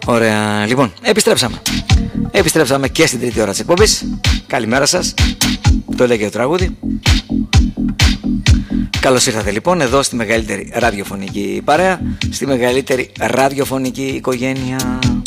Ωραία, λοιπόν, επιστρέψαμε και στην τρίτη ώρα της εκπομπής. Καλημέρα σας, το έλεγε το τραγούδι. Καλώς ήρθατε λοιπόν εδώ στη μεγαλύτερη ραδιοφωνική παρέα, στη μεγαλύτερη ραδιοφωνική οικογένεια.